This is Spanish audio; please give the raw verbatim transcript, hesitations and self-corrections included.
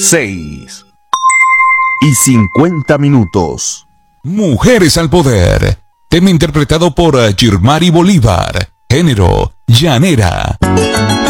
seis y cincuenta minutos. Mujeres al poder. Tema interpretado por Girmari Bolívar. Género, llanera.